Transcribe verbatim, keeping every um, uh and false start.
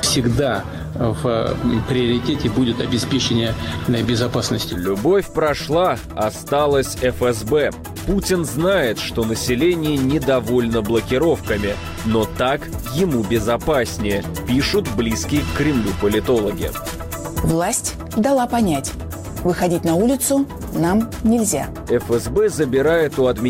всегда в приоритете будет обеспечение безопасности. Любовь прошла, осталось эф эс бэ. Путин знает, что население недовольно блокировками, но так ему безопаснее, пишут близкие к Кремлю политологи. Власть дала понять: выходить на улицу нам нельзя. эф эс бэ забирает у администрации